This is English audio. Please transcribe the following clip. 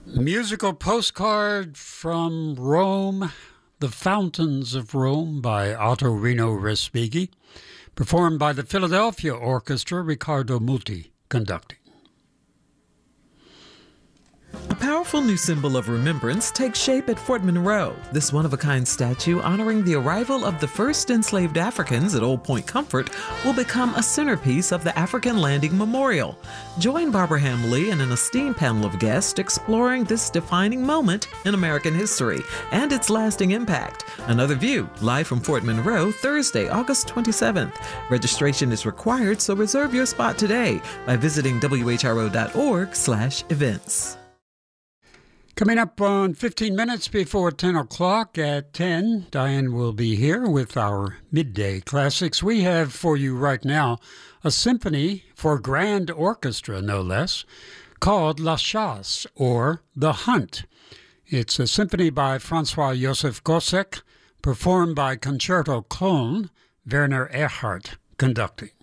Musical postcard from Rome, The Fountains of Rome by Ottorino Respighi, performed by the Philadelphia Orchestra, Riccardo Muti conducting. A powerful new symbol of remembrance takes shape at Fort Monroe. This one-of-a-kind statue honoring the arrival of the first enslaved Africans at Old Point Comfort will become a centerpiece of the African Landing Memorial. Join Barbara Hamley and an esteemed panel of guests exploring this defining moment in American history and its lasting impact. Another View, live from Fort Monroe, Thursday, August 27th. Registration is required, so reserve your spot today by visiting whro.org/events. Coming up on 15 minutes before 10 o'clock at 10, Diane will be here with our midday classics. We have for you right now a symphony for grand orchestra, no less, called La Chasse, or The Hunt. It's a symphony by Francois-Joseph Gossec, performed by Concerto Köln, Werner Erhardt conducting.